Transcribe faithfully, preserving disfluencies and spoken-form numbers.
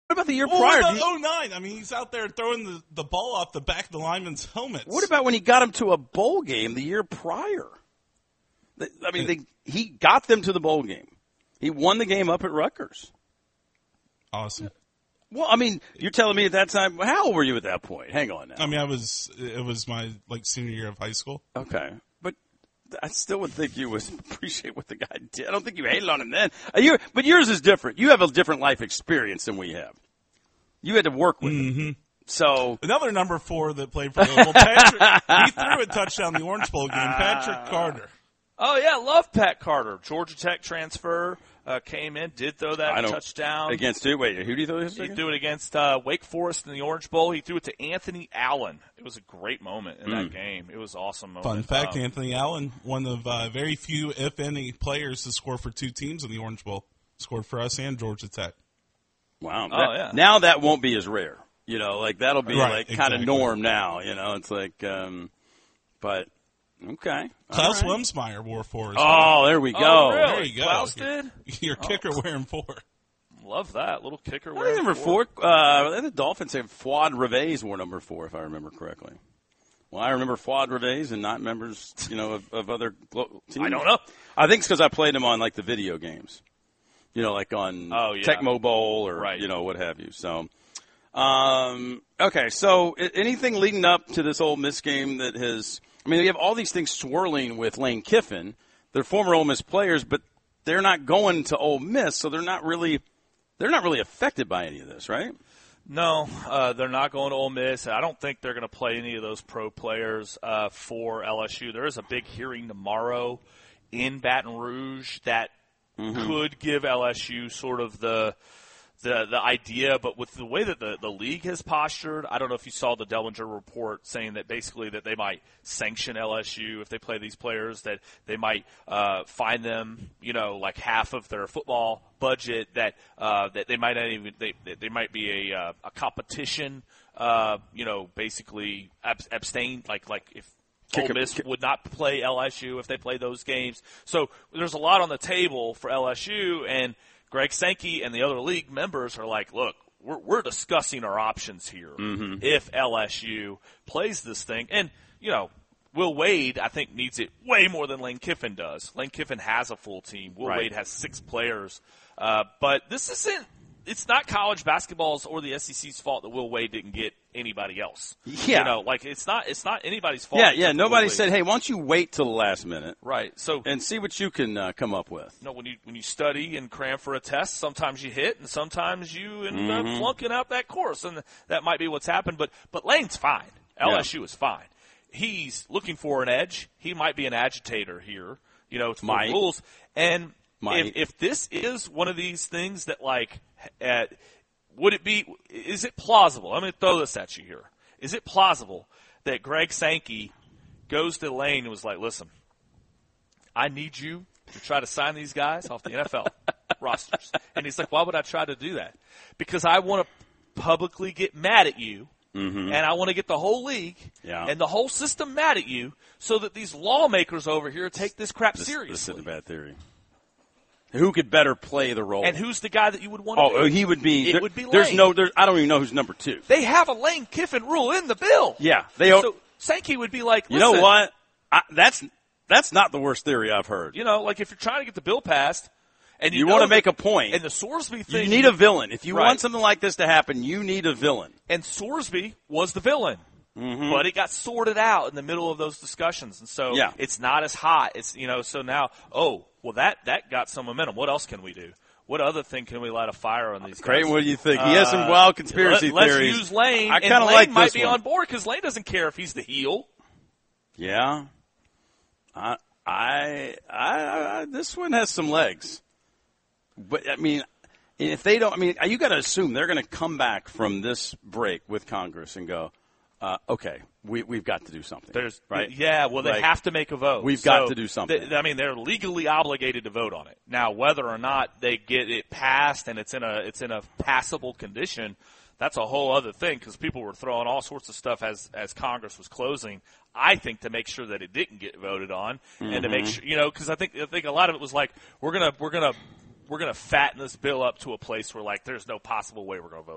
about the year well, prior? What You, about oh nine? I mean, he's out there throwing the, the ball off the back of the lineman's helmets. What about when he got him to a bowl game the year prior? I mean, they, he got them to the bowl game. He won the game up at Rutgers. Awesome. Well, I mean, you're telling me at that time, how old were you at that point? Hang on now. I mean, I was, it was my, like, senior year of high school. Okay. But I still would think you would appreciate what the guy did. I don't think you hated on him then. You, but yours is different. You have a different life experience than we have. You had to work with mm-hmm. him. So another number four that played for Louisville, Patrick, he threw a touchdown in the Orange Bowl game, Patrick Carter. Oh, yeah, love Pat Carter. Georgia Tech transfer, uh, came in, did throw that touchdown. Against who? Wait, who did he throw this He against? threw it against uh, Wake Forest in the Orange Bowl. He threw it to Anthony Allen. It was a great moment in mm. that game. It was an awesome moment. Fun fact, um, Anthony Allen, one of uh, very few, if any, players to score for two teams in the Orange Bowl. Scored for us and Georgia Tech. Wow. Oh, that, yeah. Now that won't be as rare. You know, like that'll be right, like exactly. kind of norm now. You know, it's like, um, but okay. Klaus right. Wimsmeyer wore four. As oh, well. there we go. Oh, really? There you go. Klaus did? Your oh. kicker wearing four. Love that. Little kicker I wearing remember four. four. Uh, the Dolphins have Fuad Reves wore number four, if I remember correctly. Well, I remember Fuad Reves and not members, you know, of, of other glo- teams. I don't know. I think it's because I played them on, like, the video games. You know, like on oh, yeah. Tecmo Bowl or, right. you know, what have you. So, um, okay, so anything leading up to this Ole Miss game that has – I mean, we have all these things swirling with Lane Kiffin. They're former Ole Miss players, but they're not going to Ole Miss, so they're not really – they're not really affected by any of this, right? No, uh, they're not going to Ole Miss. I don't think they're going to play any of those pro players uh, for L S U. There is a big hearing tomorrow in Baton Rouge that mm-hmm. could give L S U sort of the the the idea, but with the way that the, the league has postured, I don't know if you saw the Dellinger report saying that basically that they might sanction L S U if they play these players, that they might uh, fine them, you know, like half of their football budget, that uh, that they might not even they they might be a uh, a competition, uh, you know, basically ab- abstain like like if. Ole Miss would not play L S U if they play those games. So there's a lot on the table for L S U, and Greg Sankey and the other league members are like, look, we're, we're discussing our options here mm-hmm. if L S U plays this thing. And, you know, Will Wade, I think, needs it way more than Lane Kiffin does. Lane Kiffin has a full team. Will right. Wade has six players. Uh, but this isn't – it's not college basketball's or the S E C's fault that Will Wade didn't get anybody else. Yeah. You know, like it's not it's not anybody's fault. Yeah, yeah. Nobody said, hey, why don't you wait till the last minute. Right. So and see what you can uh, come up with. You know, when you when you study and cram for a test, sometimes you hit and sometimes you end mm-hmm. up flunking out that course, and that might be what's happened. But but Lane's fine. L S U yeah. is fine. He's looking for an edge. He might be an agitator here, you know, to the rules. And if, if this is one of these things that, like, uh, would it be – is it plausible? I'm going to throw this at you here. Is it plausible that Greg Sankey goes to Lane and was like, listen, I need you to try to sign these guys off the N F L rosters. And he's like, why would I try to do that? Because I want to publicly get mad at you. Mm-hmm. And I want to get the whole league yeah. and the whole system mad at you so that these lawmakers over here take this crap this, seriously. This is a bad theory. Who could better play the role? And who's the guy that you would want to Oh, be? he would be. It there, would be Lane. There's no. There's, I don't even know who's number two. They have a Lane Kiffin rule in the bill. Yeah. They. So Sankey would be like, you know what? I, that's that's not the worst theory I've heard. You know, like if you're trying to get the bill passed, and you, you know want to that, make a point, and the Sorsby thing, you need a villain. If you right. want something like this to happen, you need a villain. And Sorsby was the villain. Mm-hmm. But it got sorted out in the middle of those discussions, and so yeah. it's not as hot. It's you know, so now, oh, well, that that got some momentum. What else can we do? What other thing can we light a fire on these guys? Creighton, what do you think? He has some wild conspiracy uh, let, theories. Let's use Lane. I kind of like might this be one. on board because Lane doesn't care if he's the heel. Yeah, I, I, I, I, this one has some legs. But I mean, if they don't, I mean, you got to assume they're going to come back from this break with Congress and go, uh, okay, we, we've got to do something. There's, right? Yeah, well, they like, have to make a vote. We've so got to do something. They, I mean, they're legally obligated to vote on it. Now, whether or not they get it passed and it's in a it's in a passable condition, that's a whole other thing because people were throwing all sorts of stuff as as Congress was closing. I think to make sure that it didn't get voted on mm-hmm. and to make sure, you know, because I think I think a lot of it was like we're gonna we're gonna we're gonna fatten this bill up to a place where like there's no possible way we're gonna vote.